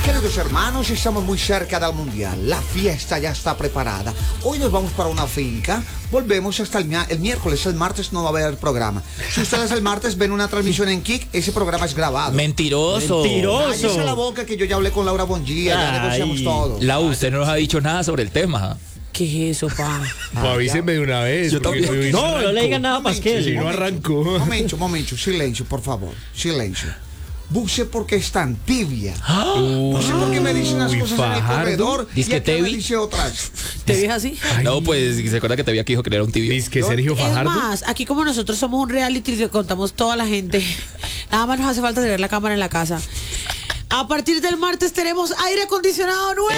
Queridos hermanos, estamos muy cerca del Mundial. La fiesta ya está preparada. Hoy nos vamos para una finca. Volvemos hasta el miércoles. El martes no va a haber el programa. Si ustedes el martes ven una transmisión en Kik, ese programa es grabado. Mentiroso. Cállese la boca, que yo ya hablé con Laura Bongia. Ya negociamos todo. Lau, usted no nos ha dicho nada sobre el tema. ¿Qué es eso, pa? Avísenme de una vez. Yo también. No le digan nada más que Si él. no arrancó. Momento, silencio, por favor. Silencio. Buce porque es tan tibia. Buce porque me dice unas cosas en el corredor Dice y que acá me Tevi. dice otras. ¿Te ves así? No, pues se acuerda que te había que dijo que era un tibio. Dice que Sergio Es Fajardo. más, aquí como nosotros somos un reality y le contamos toda la gente, nada más nos hace falta tener la cámara en la casa. A partir del martes tenemos aire acondicionado nuevo.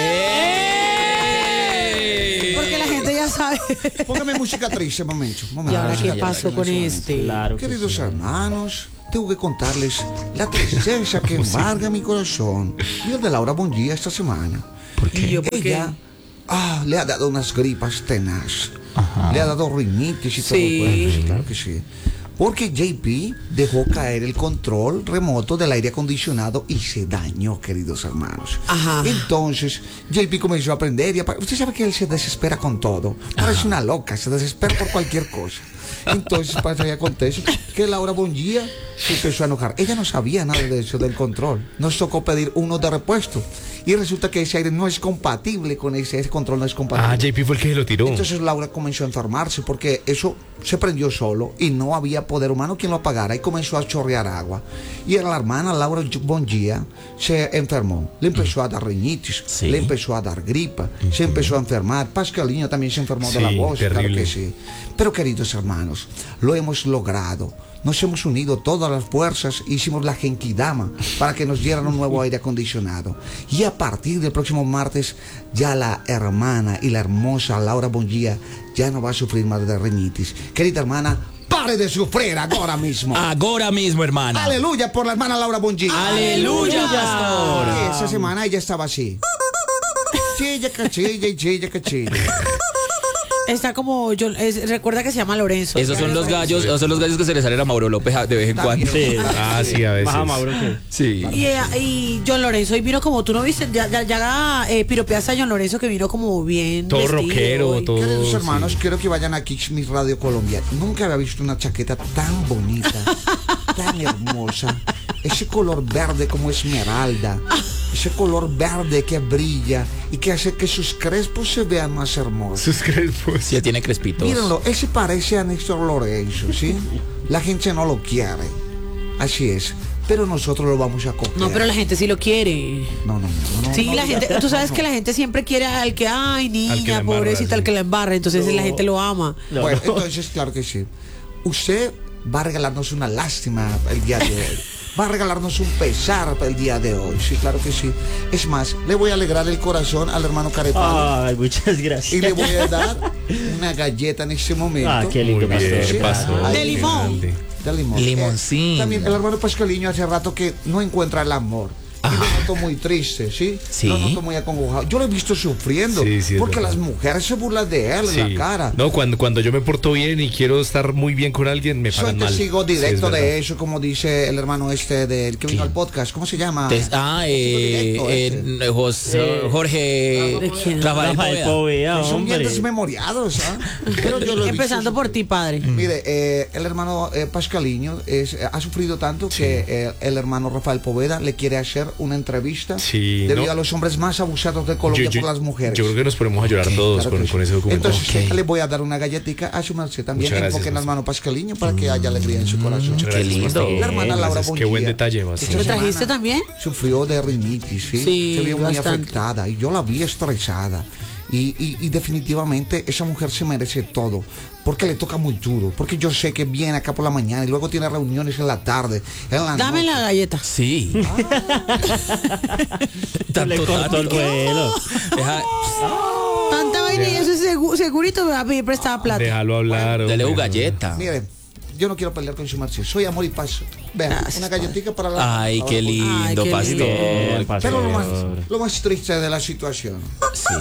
Porque la gente ya sabe. Póngame música triste, momento. ¿Y ahora música qué pasó triste, con momento. este? Claro. Queridos hermanos, tengo que contarles la tristeza que embarga mi corazón y el de Laura Bongia esta semana. ¿Y yo por qué? Ella le ha dado unas gripas tenaz. Le ha dado rinitis y todo Sí. el cuento, sí, claro que sí. Porque JP dejó caer el control remoto del aire acondicionado y se dañó, queridos hermanos. Ajá. Entonces, JP comenzó a aprender y usted sabe que él se desespera con todo. Parece una loca, se desespera por cualquier cosa. Entonces pasa y acontece que Laura Bongia se empezó a enojar. Ella no sabía nada de eso, del control. Nos tocó pedir uno de repuesto. Y resulta que ese aire no es compatible con ese control no es compatible. Ah, JP fue el que lo tiró. Entonces Laura comenzó a enfermarse porque eso se prendió solo y no había poder humano quien lo apagara y comenzó a chorrear agua. Y la hermana Laura Bongia se enfermó. Le empezó a dar rinitis, Sí. le empezó a dar gripa, se empezó a enfermar. Pascalino también se enfermó de la Sí, voz, claro terrible. que sí. Pero queridos hermanos, lo hemos logrado. Nos hemos unido todas las fuerzas, hicimos la genkidama para que nos dieran un nuevo aire acondicionado. Y a partir del próximo martes, ya la hermana y la hermosa Laura Bongia ya no va a sufrir más de rinitis. Querida hermana, pare de sufrir ahora mismo. Ahora mismo, hermana. Aleluya por la hermana Laura Bongia. Aleluya, Porque pastor. esa semana ella estaba así. Chilla, cachilla y chilla, cachilla. Está como, recuerda que se llama Lorenzo. Esos son los gallos, que se le salen a Mauro López de vez en cuando. Sí. Ah, sí, a veces. Baja Mauro que. Sí. Y John Lorenzo, y vino como, tú no viste, ya piropeaste a John Lorenzo que vino como bien Todo vestido rockero, y- todo. Queridos hermanos, sí. quiero que vayan a Kicks Mi Radio Colombia. Nunca había visto una chaqueta tan bonita, tan hermosa. Ese color verde como esmeralda. Ese color verde que brilla y que hace que sus crespos se vean más hermosos. Sus crespos. Sí, tiene crespitos. Mírenlo, ese parece a Néstor Lorenzo, ¿sí? La gente no lo quiere. Así es. Pero nosotros lo vamos a coger. No, pero la gente sí lo quiere. No. Sí, no, la no, gente, no, tú sabes no. que la gente siempre quiere al que, ay, Al que la niña, embarra, pobrecita, al sí. que la embarra, entonces la gente lo ama. No, Bueno, no. entonces, claro que sí. Usted va a regalarnos una lástima el día de hoy. Va a regalarnos un pesar para el día de hoy. Sí, claro que sí. Es más, le voy a alegrar el corazón al hermano Carepalo. Ay, muchas Y gracias. le voy a dar una galleta en este momento. Ah, qué Muy lindo, bien, pastor. Sí. pasó. Ay, De limón. grande. De limón. Limoncín. También el hermano Pascualiño hace rato que no encuentra el amor. Y lo noto muy triste, ¿sí? Sí. Lo noto muy acongojado. Yo lo he visto sufriendo. Sí, sí, es porque verdad. las mujeres se burlan de él Sí. en la cara. No, cuando yo me porto bien y quiero estar muy bien con alguien, me Soy pagan mal. testigo Sí, directo es verdad. de eso, como dice el hermano este del que vino al podcast. ¿Cómo se llama? Directo, Jorge ¿De quién? Rafael Rafael Poveda. Poveda, Son bien hombre. desmemoriados, ¿ah? Pero yo lo he visto Empezando por sufrir. ti, padre. Mire, el hermano Pascaliño ha sufrido tanto que el hermano Rafael Poveda le quiere hacer una entrevista Sí, debido no. a los hombres más abusados de Colombia por las mujeres. Yo creo que nos ponemos a llorar todos Claro que sí. con ese documento. Entonces le voy a dar una galletita a su merced también. Muchas gracias, Enfoquen al Pastor. hermano Pascaliño para que haya alegría en su corazón. Muchas Qué gracias, lindo. Pastor. La hermana Laura Gracias, Bongia. qué buen detalle, Pastor. ¿Lo Esta trajiste semana también? Sufrió de rinitis, ¿sí? Sí, Se vio muy bastante. afectada y yo la vi estresada. Y definitivamente esa mujer se merece todo, porque le toca muy duro, porque yo sé que viene acá por la mañana y luego tiene reuniones en la tarde, en la Dame noche. la galleta. Sí. Le cortó el vuelo. Deja- Tanta vaina y eso es segurito me va a pedir prestada plata. Déjalo hablar. Dale hombre, un no. galleta. Mire, yo no quiero pelear con su merced, soy amor y paz. Vean, Gracias, una galletita para la... Ay, qué Ay, lindo, qué pastor. Bien, pastor. Pero lo más triste de la situación, Sí.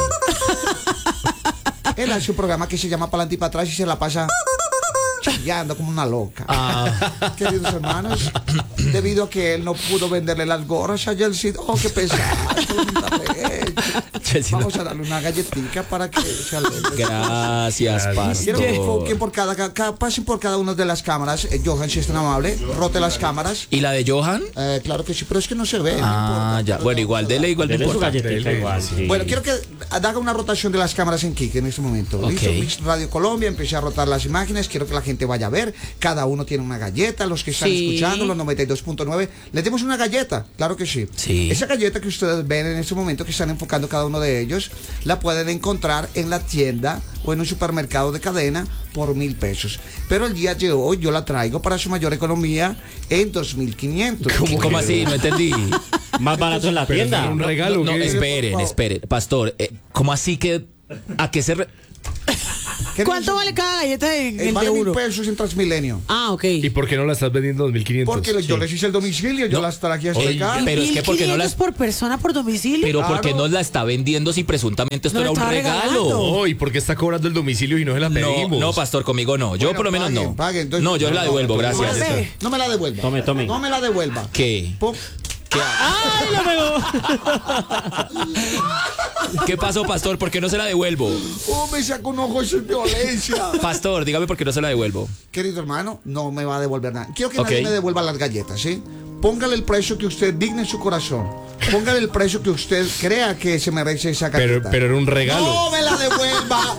él hace un programa que se llama Pa'lante y para atrás y se la pasa chillando como una loca. Ah, Queridos hermanos, debido a que él no pudo venderle las gorras a Chelsea. Oh, qué pesado. Chelsea no. Vamos a darle una galletita para que se alegre. Gracias, Quiero que pastor. enfoquen por pasen por cada una de las cámaras. Johan, si es tan amable, rote las cámaras. ¿Y la de Johan? Claro que sí, pero es que no se ve. No Ah, importa. ya. Bueno, igual, dele igual, no Dele su importa. galletita igual, sí. Bueno, quiero que haga una rotación de las cámaras en Kike en este momento. Ok. ¿Listo? Mix Radio Colombia, empecé a rotar las imágenes. Quiero que la gente vaya a ver. Cada uno tiene una galleta. Los que están Sí. escuchando, los 92.9, le demos una galleta. Claro que sí. Sí. Esa galleta que ustedes ven en este momento, que están enfocando cada uno de ellos, la pueden encontrar en la tienda o en un supermercado de cadena por 1,000 pesos. Pero el día de hoy yo la traigo para su mayor economía en 2,500. ¿Cómo así? No entendí. Más barato en la tienda. un regalo. No, ¿qué? esperen. Pastor, ¿cómo así que... ¿A qué se... ¿Qué ¿Cuánto dice? vale cada galleta en el Vale de 1,000 uno? pesos en Transmilenio. Ah, ok. ¿Y por qué no la estás vendiendo 2.500? Porque yo les hice el domicilio, yo No. las traje hasta Oye, acá. pero es que porque no 1,500 las... por persona por domicilio. Pero ¿por qué Claro. no la está vendiendo si presuntamente esto No era la un estaba regalo? regalando. Oh, ¿y por qué está cobrando el domicilio y no se la pedimos? No, pastor, conmigo no. Yo Bueno, por lo menos paguen, no. paguen. Entonces, No, yo la devuelvo, no, gracias. Vuelve. No me la devuelva. Tome. No me la devuelva. ¿Qué? ¡Ay, lo pegó! ¿Qué pasó, pastor? ¿Por qué no se la devuelvo? Oh, me sacó un ojo sin violencia. Pastor, dígame por qué no se la devuelvo. Querido hermano, no me va a devolver nada. Quiero que Ok. nadie me devuelva las galletas, ¿sí? Póngale el precio que usted digne en su corazón. Póngale el precio que usted crea que se merece esa galleta. Pero era un regalo. ¡No me la devuelva!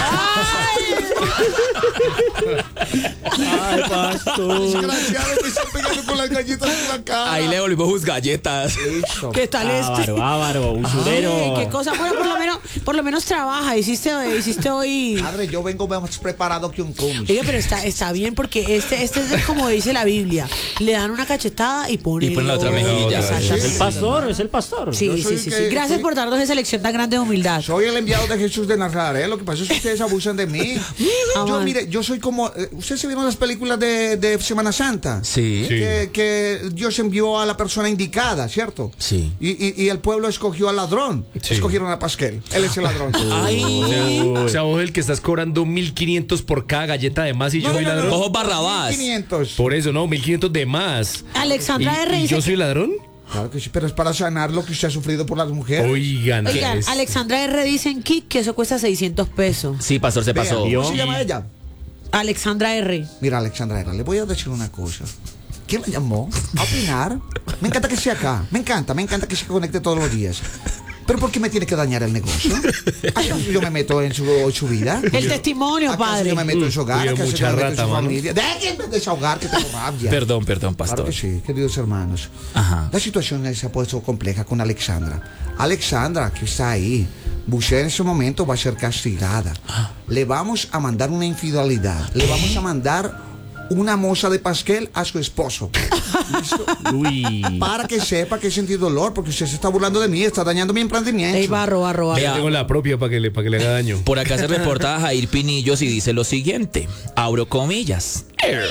Ay, pastor. Desgraciado, me están pegando con las galletas en la cara. Ahí le devolvimos sus galletas. Eso. ¿Qué tal este? Bávaro, usurero. Ay, qué cosa. Bueno, por lo menos trabaja. Hiciste hoy. Padre, yo vengo más preparado que un cumis. Oiga, pero está bien porque este es como dice la Biblia. Le dan una cachetada y pone. Y pone la otra mejilla. Exactamente. Es el pastor, es el pastor. Sí, Yo sí, soy sí, que- sí. Gracias soy- por darnos esa lección tan grande de humildad. Soy el enviado de Jesús de Nazaret. Lo que pasa es que ustedes abusan de mí. Yo, mire, yo soy como... ¿Ustedes se vieron las películas de Semana Santa? Sí. Sí. Que Dios envió a la persona indicada, ¿cierto? Sí. Y el pueblo escogió al ladrón. Sí. Escogieron a Pasquel. Él es el ladrón. O sea, vos el que estás cobrando 1.500 por cada galleta de más y yo soy ladrón. Ojo Barrabás. 500. Por eso, no, 1.500 de más. Alexandra R. ¿Y dice yo soy ladrón? Claro que sí, pero es para sanar lo que usted ha sufrido por las mujeres. Oigan, Oigan, es- Alexandra R. dice en Kik que eso cuesta 600 pesos. Sí, pastor, se Vea, pasó. ¿cómo se llama ella? Alexandra R. Mira, Alexandra, le voy a decir una cosa. ¿Quién la llamó a opinar? Me encanta que sea acá. Me encanta que se conecte todos los días. Pero ¿por qué me tiene que dañar el negocio? ¿Acaso yo me meto en su vida? El testimonio, ¿Acaso padre. yo me meto en su hogar? Cuido ¿Acaso mucha yo me meto en rata, su mano. familia? Déjenme desahogar que tengo rabia. Perdón, Claro pastor. que sí, queridos hermanos. Ajá. La situación se ha puesto compleja con Alexandra. Alexandra, que está ahí, usted en ese momento va a ser castigada. Le vamos a mandar una infidelidad. Le vamos a mandar una moza de pasquel a su esposo. ¿Listo? Uy. Para que sepa que he sentido dolor, porque usted se está burlando de mí, está dañando mi emprendimiento. Ey, barro. Vea. tengo la propia para que le haga daño. Por acá se reporta a Jair Pinillos y dice lo siguiente, abro comillas.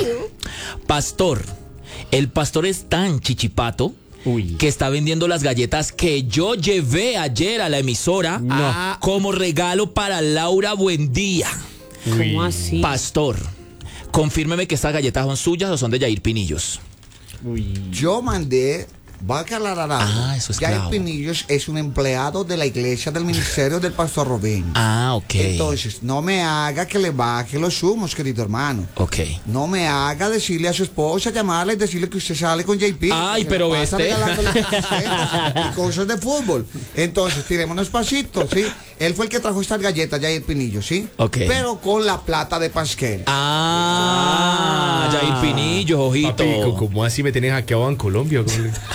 Pastor, el pastor es tan chichipato Uy. que está vendiendo las galletas que yo llevé ayer a la emisora como regalo para Laura Buendía. ¿Cómo así? Pastor, confírmeme que estas galletas son suyas o son de Jair Pinillos. Uy. Yo mandé, va a aclarar algo. Ah, eso es Jair claro. Pinillos es un empleado de la iglesia del ministerio del pastor Robén. Ah, ok. Entonces, no me haga que le baje los humos, querido hermano. Ok. No me haga decirle a su esposa, llamarle y decirle que usted sale con JP. Ay, que pero le pasa este. regalándole camisetas y cosas de fútbol. Entonces, tirémonos pasitos, ¿sí? Él fue el que trajo estas galletas, Jair Pinillo, ¿sí? Ok. Pero con la plata de Pasquel. Ah, Jair Pinillos, ojito. Papi, ¿cómo así me tienen hackeado en Colombia?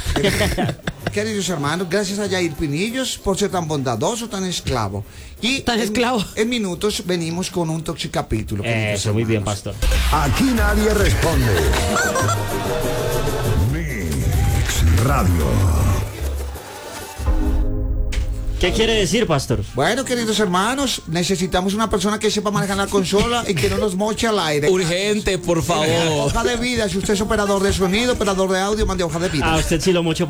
Queridos hermanos, gracias a Jair Pinillos por ser tan bondadoso, tan esclavo. Y Tan esclavo. En minutos venimos con un toxicapítulo. queridos Eso, muy bien, hermanos. pastor. Aquí nadie responde. Mix Radio. ¿Qué quiere decir, pastor? Bueno, queridos hermanos, necesitamos una persona que sepa manejar la consola y que no nos moche al aire. Urgente, por favor. Hoja de vida, si usted es operador de sonido, operador de audio, mande hoja de vida. A usted sí lo mucho